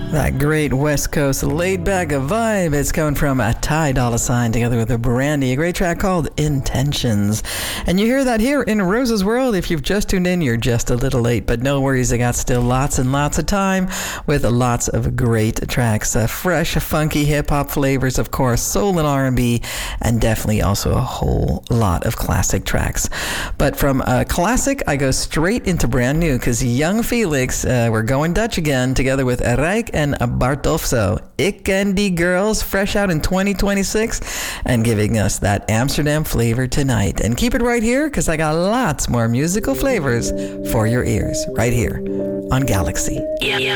That great West Coast laid-back vibe. It's coming from a Ty Dolla $ign together with a Brandy, a great track called Intentions. And you hear that here in Rose's World. If you've just tuned in, you're just a little late, but no worries. I got still lots and lots of time with lots of great tracks. Fresh, funky hip-hop flavors, of course, soul and R&B, and definitely also a whole lot of classic tracks. But from classic, I go straight into brand new, because Young Felix, we're going Dutch again, together with Rijk and Bartofso. Ik Ken Die Girls, fresh out in 2026, and giving us that Amsterdam flavor tonight. And keep it right here, because I got lots more musical flavors for your ears, right here on Galaxy. Yeah.